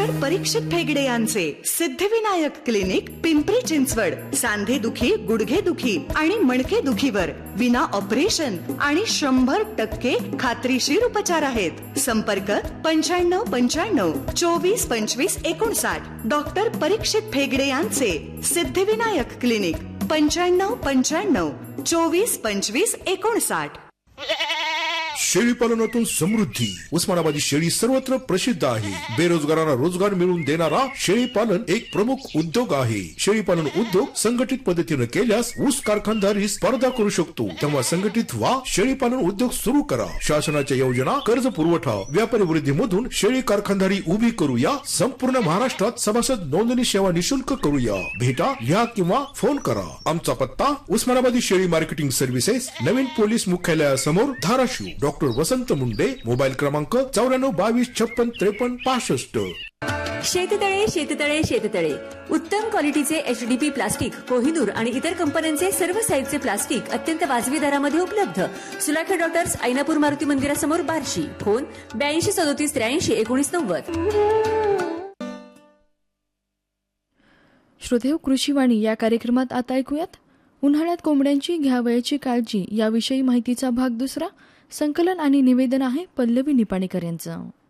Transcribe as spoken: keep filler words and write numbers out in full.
Doctor परीक्षित भेगडे यांचे Siddhivinayak clinic Pimpri Chinchwad. सांधे दुखी, गुडघे दुखी आणि मणके दुखीवर विना ऑपरेशन आणि शंभर टक्के खात्रीशीर उपचार आहेत. संपर्क पंच्याण्णव पंच्याण्णव चोवीस पंचवीस एकोणसाठ. डॉक्टर परीक्षित भेगडे यांचे सिद्धिविनायक क्लिनिक पंच्याण्णव पंच्याण्णव चोवीस पंचवीस एकोणसाठ. शेळीपालनातून समृद्धी. उस्मानाबादी शेळी सर्वत्र प्रसिद्ध आहे. बेरोजगारांना रोजगार मिळवून देणारा शेळीपालन एक प्रमुख उद्योग आहे. शेळीपालन उद्योग संघटित पद्धतीने केल्यास ऊस कारखानदारी स्पर्धा करू शकतो. तेव्हा संघटित व्हा, शेळीपालन उद्योग सुरू करा. शासनाच्या योजना, कर्ज पुरवठा, व्यापारी वृद्धीमधून शेळी कारखानदारी उभी करूया. संपूर्ण महाराष्ट्रात सभासद नोंदणी सेवा निशुल्क करूया. भेटा, लिहा किंवा फोन करा. आमचा पत्ता उस्मानाबादी शेळी मार्केटिंग सर्व्हिसेस, नवीन पोलीस मुख्यालयासमोर, धाराशिव. डॉक्टर वसंत मुंडे. मोबाईल क्रमांक चौऱ्याण्णव बावीस छप्पन त्रेपन्न पासष्ट. शेततळे शेततळे शेततळे उत्तम क्वालिटीचे एचडीपी प्लास्टिक, कोहिनूर आणि इतर कंपन्यांचे सर्व साईजचे प्लास्टिक अत्यंत वाजवी दरामध्ये उपलब्ध. सुलाखे डॉक्टर्स, ऐनापूर मारुती मंदिरासमोर, बार्शी. फोन ब्याऐंशी सदोतीस त्र्याऐंशी एकोणीस नव्वद. श्रोतेहो, कृषीवाणी या कार्यक्रमात आता ऐकूयात उन्हाळ्यात कोंबड्यांची घ्यावयाची काळजी याविषयी माहितीचा भाग दुसरा. संकलन आणि निवेदन आहे पल्लवी निपाणेकर यांचं.